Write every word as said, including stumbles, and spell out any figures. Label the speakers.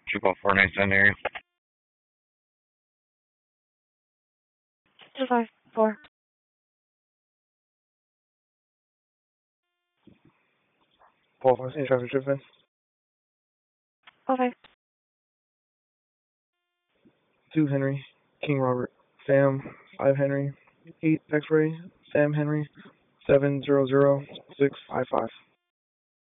Speaker 1: Triple four nine seven area.
Speaker 2: Two five four.
Speaker 3: Paul Fox, any traffic driven.
Speaker 2: Okay.
Speaker 3: Two Henry, King Robert, Sam, five Henry, eight X-ray, Sam Henry, seven zero zero six five five.